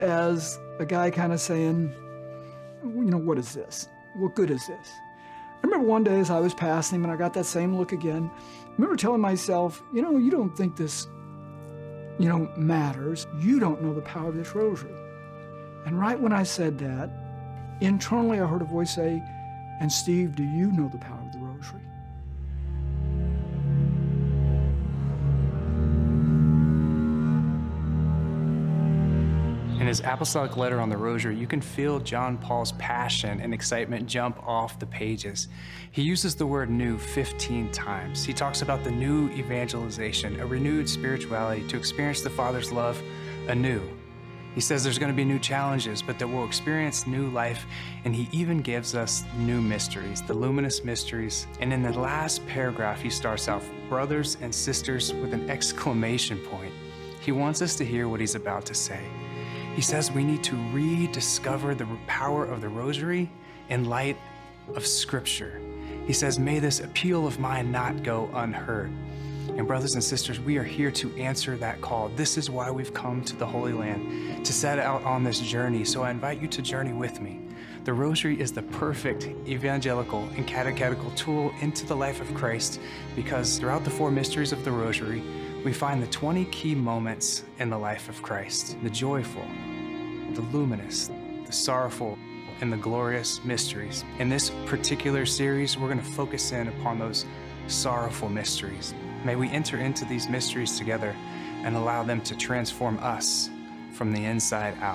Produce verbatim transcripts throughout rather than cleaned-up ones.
as a guy kind of saying, you know, what is this? What good is this? I remember one day as I was passing him and I got that same look again, I remember telling myself, you know, you don't think this, you know, matters. You don't know the power of this rosary. And right when I said that, internally I heard a voice say, and Steve, do you know the power of the rosary? In his apostolic letter on the rosary, you can feel John Paul's passion and excitement jump off the pages. He uses the word new fifteen times. He talks about the new evangelization, a renewed spirituality to experience the Father's love anew. He says there's going to be new challenges, but that we'll experience new life, and he even gives us new mysteries, the luminous mysteries. And in the last paragraph, he starts out, brothers and sisters, with an exclamation point. He wants us to hear what he's about to say. He says we need to rediscover the power of the rosary in light of Scripture. He says, may this appeal of mine not go unheard. And brothers and sisters, we are here to answer that call. This is why we've come to the Holy Land, to set out on this journey. So I invite you to journey with me. The rosary is the perfect evangelical and catechetical tool into the life of Christ, because throughout the four mysteries of the rosary, we find the twenty key moments in the life of Christ: the joyful, the luminous, the sorrowful, and the glorious mysteries. In this particular series, we're going to focus in upon those sorrowful mysteries. May we enter into these mysteries together and allow them to transform us from the inside out.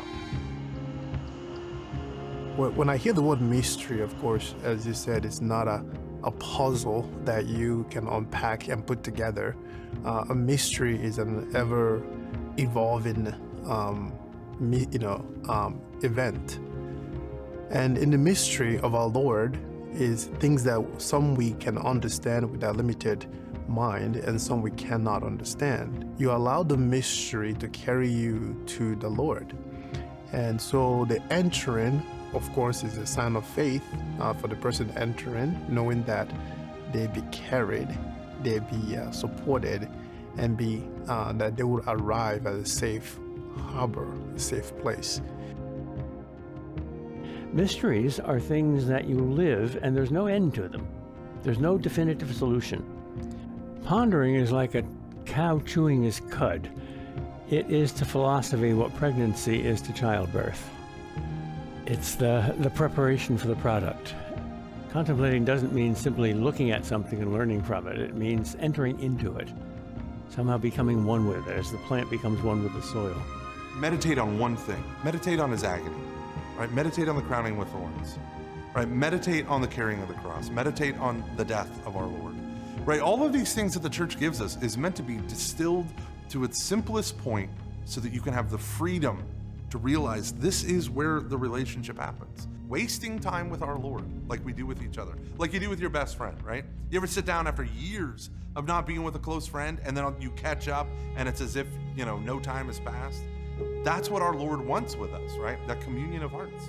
When I hear the word mystery, of course, as you said, it's not a, a puzzle that you can unpack and put together. Uh, a mystery is an ever-evolving, um, you know, um, event. And in the mystery of our Lord is things that some we can understand with our limited mind and some we cannot understand. You allow the mystery to carry you to the Lord. And so the entering, of course, is a sign of faith uh, for the person entering, knowing that they be carried, they be uh, supported, and be uh, that they will arrive at a safe harbor, a safe place. Mysteries are things that you live and there's no end to them. There's no definitive solution. Pondering is like a cow chewing his cud. It is to philosophy what pregnancy is to childbirth. It's the, the preparation for the product. Contemplating doesn't mean simply looking at something and learning from it. It means entering into it, somehow becoming one with it as the plant becomes one with the soil. Meditate on one thing. Meditate on his agony. Right? Meditate on the crowning with thorns. Right? Meditate on the carrying of the cross. Meditate on the death of our Lord. Right? All of these things that the church gives us is meant to be distilled to its simplest point so that you can have the freedom to realize this is where the relationship happens. Wasting time with our Lord like we do with each other, like you do with your best friend, right? You ever sit down after years of not being with a close friend and then you catch up and it's as if, you know, no time has passed? That's what our Lord wants with us, right? That communion of hearts.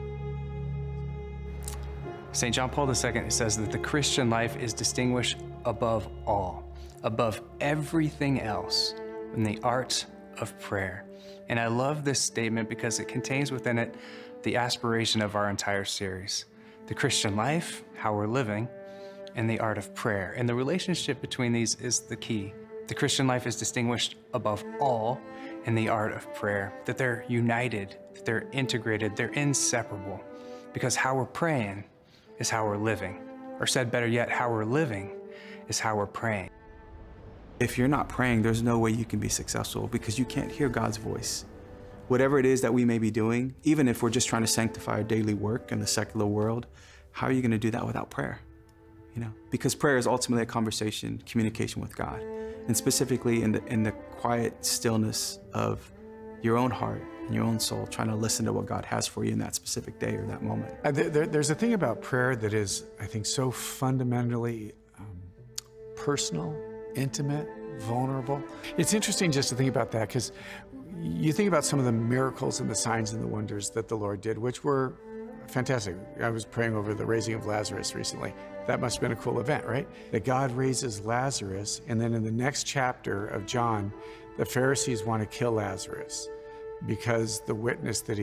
Saint John Paul the Second says that the Christian life is distinguished above all, above everything else, in the art of prayer. And I love this statement because it contains within it the aspiration of our entire series. The Christian life, how we're living, and the art of prayer. And the relationship between these is the key. The Christian life is distinguished above all in the art of prayer, that they're united, that they're integrated, they're inseparable. Because how we're praying is how we're living. Or said better yet, how we're living is how we're praying. If you're not praying, there's no way you can be successful because you can't hear God's voice. Whatever it is that we may be doing, even if we're just trying to sanctify our daily work in the secular world, how are you going to do that without prayer? You know, because prayer is ultimately a conversation, communication with God, and specifically in the in the quiet stillness of your own heart and your own soul, trying to listen to what God has for you in that specific day or that moment. Uh, there, there's a thing about prayer that is, I think, so fundamentally um, personal, intimate, vulnerable. It's interesting just to think about that, because you think about some of the miracles and the signs and the wonders that the Lord did, which were fantastic. I was praying over the raising of Lazarus recently. That must have been a cool event, right? That God raises Lazarus, and then in the next chapter of John, the Pharisees want to kill Lazarus. because the witness that he